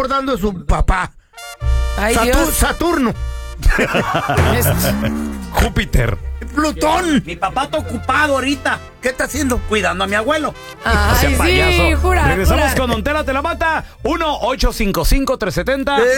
acordando de su papá. Ay, Dios. Saturno. Júpiter. Plutón. Mi papá está ocupado ahorita. ¿Qué está haciendo? Cuidando a mi abuelo. Ay, Sea sí, payaso. jura. Regresamos con Don Tela te la mata. 1-855-370